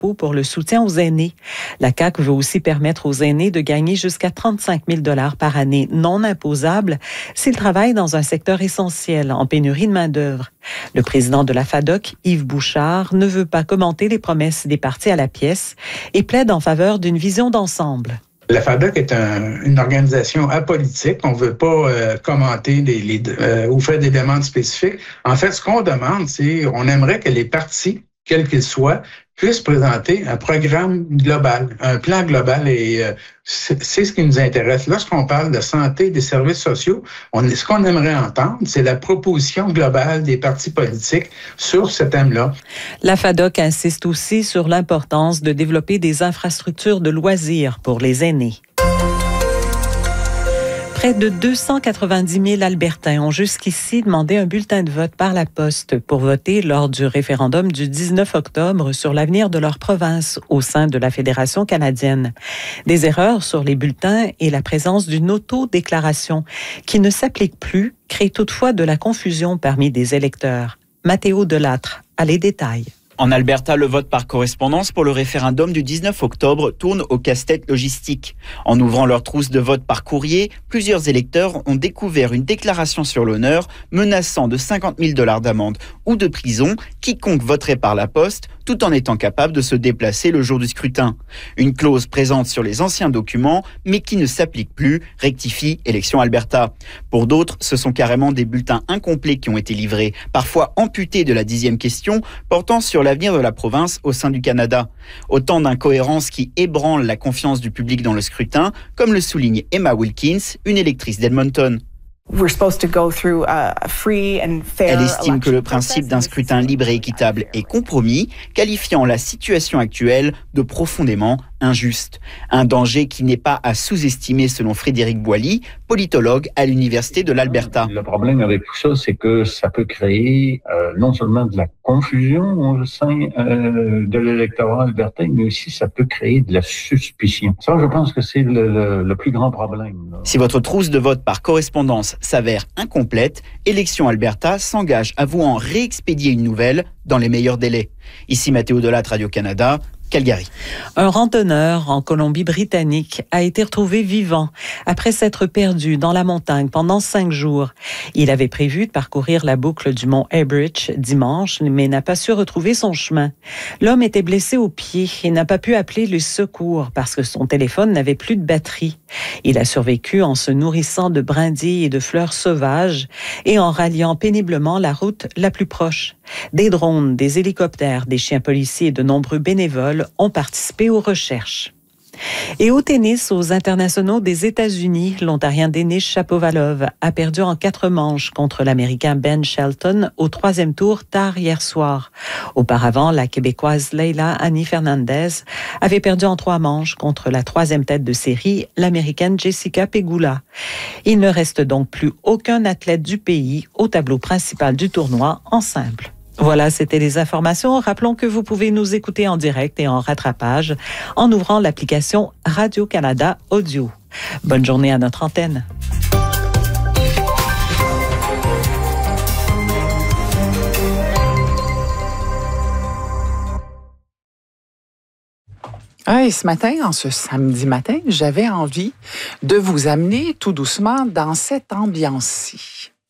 pour le soutien aux aînés. La CAQ veut aussi permettre aux aînés de gagner jusqu'à 35 000 $ par année non imposables s'ils travaillent dans un secteur essentiel en pénurie de main-d'œuvre. Le président de la FADOC, Yves Bouchard, ne veut pas commenter les promesses des partis à la pièce et plaide en faveur d'une vision d'ensemble. La FADOC est une organisation apolitique. On ne veut pas commenter ou faire des demandes spécifiques. En fait, ce qu'on demande, c'est on aimerait que les partis, quels qu'ils soient, puissent présenter un programme global, un plan global. Et c'est ce qui nous intéresse. Lorsqu'on parle de santé, des services sociaux, ce qu'on aimerait entendre, c'est la proposition globale des partis politiques sur ce thème-là. La FADOC insiste aussi sur l'importance de développer des infrastructures de loisirs pour les aînés. Près de 290 000 Albertains ont jusqu'ici demandé un bulletin de vote par la poste pour voter lors du référendum du 19 octobre sur l'avenir de leur province au sein de la Fédération canadienne. Des erreurs sur les bulletins et la présence d'une autodéclaration qui ne s'applique plus créent toutefois de la confusion parmi des électeurs. Mathéo Delattre a les détails. En Alberta, le vote par correspondance pour le référendum du 19 octobre tourne au casse-tête logistique. En ouvrant leur trousse de vote par courrier, plusieurs électeurs ont découvert une déclaration sur l'honneur menaçant de 50 000 $ d'amende ou de prison quiconque voterait par la poste tout en étant capable de se déplacer le jour du scrutin. Une clause présente sur les anciens documents, mais qui ne s'applique plus, rectifie Élections Alberta. Pour d'autres, ce sont carrément des bulletins incomplets qui ont été livrés, parfois amputés de la 10e question, portant sur l'avenir de la province au sein du Canada. Autant d'incohérences qui ébranlent la confiance du public dans le scrutin, comme le souligne Emma Wilkins, une électrice d'Edmonton. Elle estime que le principe d'un scrutin libre et équitable est compromis, qualifiant la situation actuelle de profondément injuste. Un danger qui n'est pas à sous-estimer selon Frédéric Boilly, politologue à l'Université de l'Alberta. Le problème avec tout ça, c'est que ça peut créer non seulement de la confusion au sein de l'électorat albertain, mais aussi ça peut créer de la suspicion. Ça, je pense que c'est le plus grand problème. Si votre trousse de vote par correspondance s'avère incomplète, Élections Alberta s'engage à vous en réexpédier une nouvelle dans les meilleurs délais. Ici Mathéo Delattre, Radio-Canada. Calgary. Un randonneur en Colombie-Britannique a été retrouvé vivant après s'être perdu dans la montagne pendant 5 jours. Il avait prévu de parcourir la boucle du mont Elbridge dimanche, mais n'a pas su retrouver son chemin. L'homme était blessé au pied et n'a pas pu appeler le secours parce que son téléphone n'avait plus de batterie. Il a survécu en se nourrissant de brindilles et de fleurs sauvages et en ralliant péniblement la route la plus proche. Des drones, des hélicoptères, des chiens policiers et de nombreux bénévoles ont participé aux recherches. Et au tennis, aux internationaux des États-Unis, l'Ontarien Denis Shapovalov a perdu en 4 manches contre l'Américain Ben Shelton au 3e tour tard hier soir. Auparavant, la Québécoise Leila Annie Fernandez avait perdu en 3 manches contre la 3e tête de série, l'Américaine Jessica Pegula. Il ne reste donc plus aucun athlète du pays au tableau principal du tournoi en simple. Voilà, c'était les informations. Rappelons que vous pouvez nous écouter en direct et en rattrapage en ouvrant l'application Radio-Canada Audio. Bonne journée à notre antenne. Ce matin, en ce samedi matin, j'avais envie de vous amener tout doucement dans cette ambiance-ci.